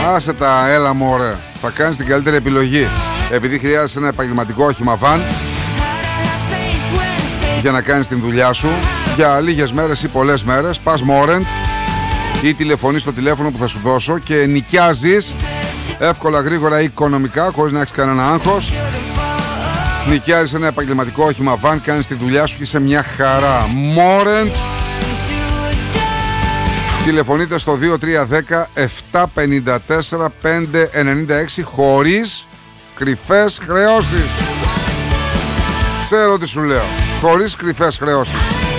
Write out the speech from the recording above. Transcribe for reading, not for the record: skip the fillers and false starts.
Άσε τα, έλα μωρέ. Θα κάνεις την καλύτερη επιλογή. Επειδή χρειάζεσαι ένα επαγγελματικό όχημα βαν για να κάνεις την δουλειά σου για λίγες μέρες ή πολλές μέρες, πας Morent ή τηλεφωνείς στο τηλέφωνο που θα σου δώσω και νοικιάζεις εύκολα, γρήγορα, οικονομικά, χωρίς να έχεις κανένα άγχος. Νοικιάζεις ένα επαγγελματικό όχημα βαν, κάνεις τη δουλειά σου και είσαι μια χαρά. Morent. Τηλεφωνείτε στο 2310 754 596 χωρίς κρυφές χρεώσεις. Ξέρω τι σου λέω. Χωρίς κρυφές χρεώσεις.